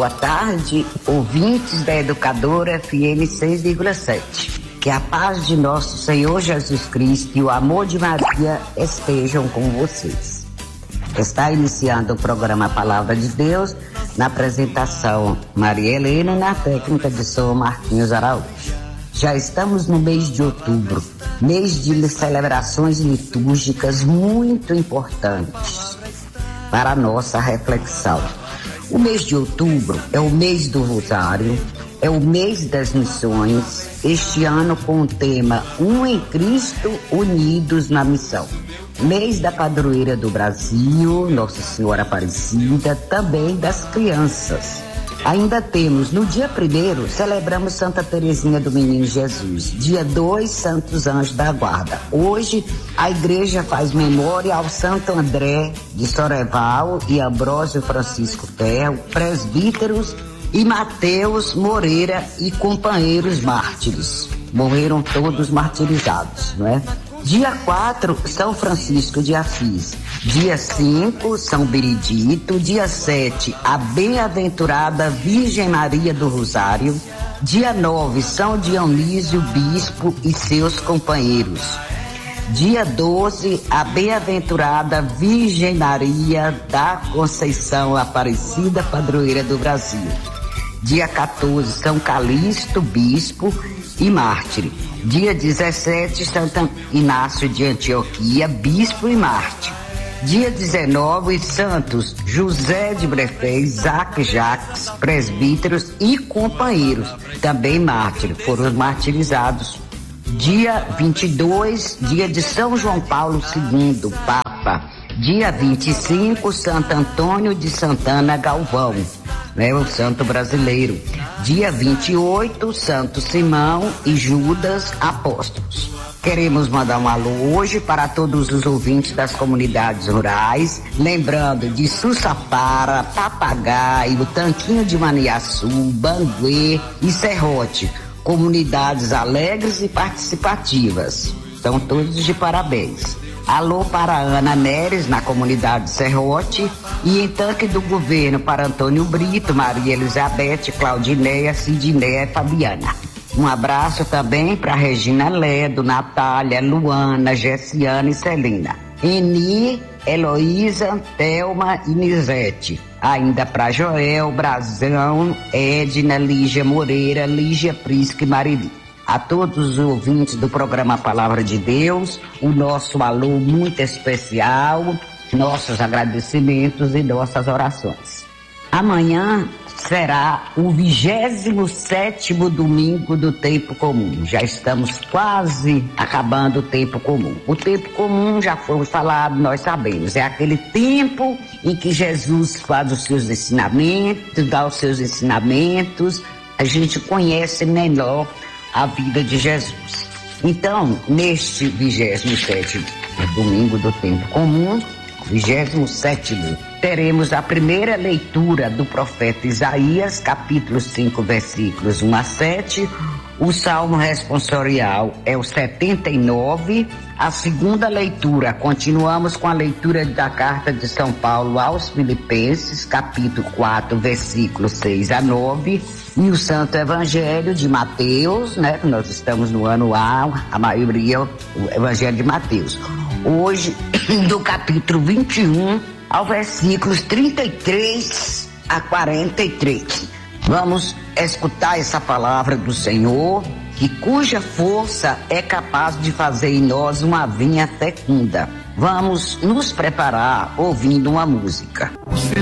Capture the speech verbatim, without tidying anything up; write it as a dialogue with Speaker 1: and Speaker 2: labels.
Speaker 1: Boa tarde, ouvintes da Educadora F M seis vírgula sete. Que a paz de nosso Senhor Jesus Cristo e o amor de Maria estejam com vocês. Está iniciando o programa Palavra de Deus, na apresentação Maria Helena e na técnica de som Marquinhos Araújo. Já estamos no mês de outubro, mês de celebrações litúrgicas muito importantes para a nossa reflexão. O mês de outubro é o mês do Rosário, é o mês das missões, este ano com o tema Um em Cristo, Unidos na Missão. Mês da Padroeira do Brasil, Nossa Senhora Aparecida, também das crianças. Ainda temos, no dia primeiro, celebramos Santa Teresinha do Menino Jesus. Dia dois, Santos Anjos da Guarda. Hoje, a igreja faz memória ao Santo André de Soreval e Ambrósio Francisco Ferro, presbíteros, e Mateus Moreira e companheiros mártires. Morreram todos martirizados, não é? Dia quatro, São Francisco de Assis. Dia cinco, São Benedito. Dia sete, a Bem-aventurada Virgem Maria do Rosário. Dia nove, São Dionísio Bispo e seus companheiros. Dia doze, a Bem-aventurada Virgem Maria da Conceição Aparecida, Padroeira do Brasil. Dia quatorze, São Calixto Bispo e mártir. Dia dezessete, Santo Inácio de Antioquia, bispo e mártir. Dia dezenove, Santos José de Brefé, Isaac Jacques, presbíteros e companheiros, também mártir, foram martirizados. Dia vinte e dois, dia de São João Paulo segundo, Papa. Dia vinte e cinco, Santo Antônio de Santana Galvão, né, o santo brasileiro. Dia vinte e oito, Santo Simão e Judas Apóstolos. Queremos mandar um alô hoje para todos os ouvintes das comunidades rurais, lembrando de Sussapara, Papagaio, Tanquinho de Maniaçu, Banguê e Serrote, comunidades alegres e participativas. Estão todos de parabéns. Alô para Ana Neres, na comunidade Serrote, e em Tanque do Governo para Antônio Brito, Maria Elizabeth, Claudineia, Sidneia e Fabiana. Um abraço também para Regina Ledo, Natália, Luana, Gessiana e Celina. Eni, Heloísa, Thelma e Nizete. Ainda para Joel, Brazão, Edna, Lígia Moreira, Lígia Prisca e Marili. A todos os ouvintes do programa Palavra de Deus, o nosso alô muito especial, nossos agradecimentos e nossas orações. Amanhã será o vigésimo sétimo domingo do tempo comum. Já estamos quase acabando o tempo comum. O tempo comum, já foi falado, nós sabemos, é aquele tempo em que Jesus faz os seus ensinamentos, dá os seus ensinamentos, a gente conhece melhor a vida de Jesus. Então, neste vigésimo sétimo domingo do tempo comum, vigésimo sétimo, teremos a primeira leitura do profeta Isaías, capítulo cinco, versículos um a sete. O salmo responsorial é o setenta e nove. A segunda leitura, continuamos com a leitura da carta de São Paulo aos Filipenses, capítulo quatro, versículos seis a nove. E o Santo Evangelho de Mateus, né? Nós estamos no ano A, a maioria o Evangelho de Mateus. Hoje, do capítulo vinte e um ao versículos trinta e três a quarenta e três. Vamos escutar essa palavra do Senhor, que cuja força é capaz de fazer em nós uma vinha fecunda. Vamos nos preparar ouvindo uma música.
Speaker 2: Você